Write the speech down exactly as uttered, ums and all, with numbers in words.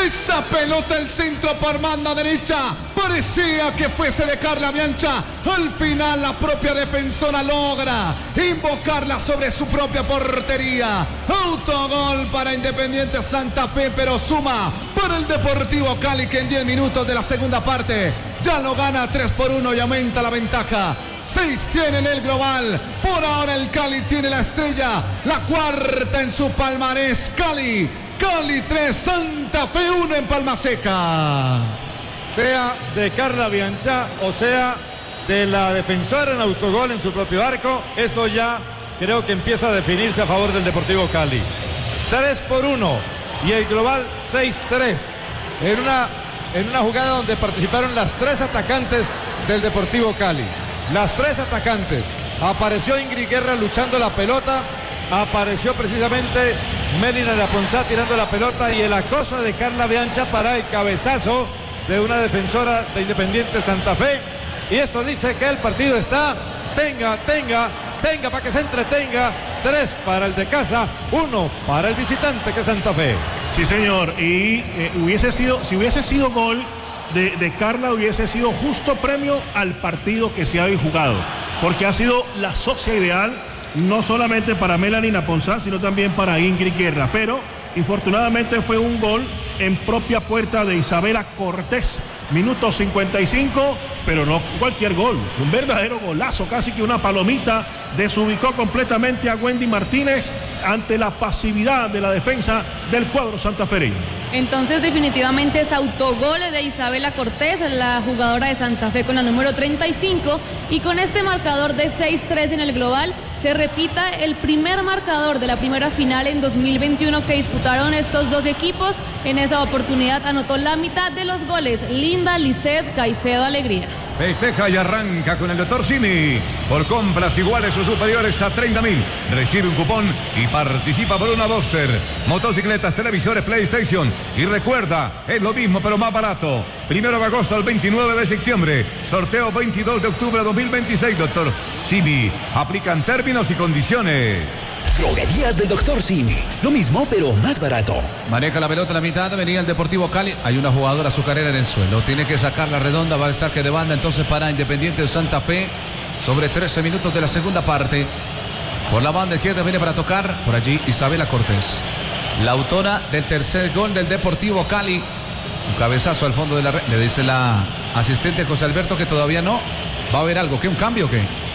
Esa pelota el centro por banda derecha. Parecía que fuese de Carla Biancha. Al final la propia defensora logra invocarla sobre su propia portería. Autogol para Independiente Santa Fe, pero suma para el Deportivo Cali, que en diez minutos de la segunda parte ya lo gana tres por uno y aumenta la ventaja. seis tiene en el global. Por ahora el Cali tiene la estrella, la cuarta en su palmarés. Cali, Cali tres, Santa Fe uno en Palma Seca. Sea de Carla Biancha o sea de la defensora en autogol en su propio arco, esto ya creo que empieza a definirse a favor del Deportivo Cali. tres por uno y el global seis tres. En una, en una jugada donde participaron las tres atacantes del Deportivo Cali. Las tres atacantes. Apareció Ingrid Guerra luchando la pelota. Apareció precisamente Melina de Aponzá tirando la pelota y el acoso de Carla Biancha para el cabezazo de una defensora de Independiente Santa Fe. Y esto dice que el partido está tenga, tenga, tenga para que se entretenga. Tres para el de casa, uno para el visitante que es Santa Fe. Sí, señor. Y eh, hubiese sido, si hubiese sido gol de, de Carla, hubiese sido justo premio al partido que se ha jugado. Porque ha sido la socia ideal, no solamente para Melanie Naponzá, sino también para Ingrid Guerra. Pero infortunadamente fue un gol en propia puerta de Isabela Cortés. Minuto cincuenta y cinco, pero no cualquier gol, un verdadero golazo, casi que una palomita. Desubicó completamente a Wendy Martínez ante la pasividad de la defensa del cuadro santafereño. Entonces definitivamente es autogol de Isabela Cortés, la jugadora de Santa Fe con la número treinta y cinco, y con este marcador de seis tres en el global se repita el primer marcador de la primera final en dos mil veintiuno que disputaron estos dos equipos. En esa oportunidad anotó la mitad de los goles Linda Lisset Caicedo Alegría. Festeja y arranca con el doctor Simi. Por compras iguales o superiores a treinta mil. Recibe un cupón y participa por una Boxster, motocicletas, televisores, PlayStation. Y recuerda, es lo mismo pero más barato. Primero de agosto al veintinueve de septiembre. Sorteo veintidós de octubre de dos mil veintiséis. doctor Simi. Aplican términos y condiciones. Droguerías del doctor Simi. Lo mismo, pero más barato. Maneja la pelota en la mitad, venía el Deportivo Cali. Hay una jugadora azucarera en el suelo. Tiene que sacar la redonda, va el saque de banda entonces para Independiente de Santa Fe. Sobre trece minutos de la segunda parte. Por la banda izquierda viene para tocar. Por allí Isabela Cortés, la autora del tercer gol del Deportivo Cali. Un cabezazo al fondo de la red. Le dice la asistente José Alberto que todavía no. ¿Va a haber algo? ¿Qué? ¿Un cambio o qué?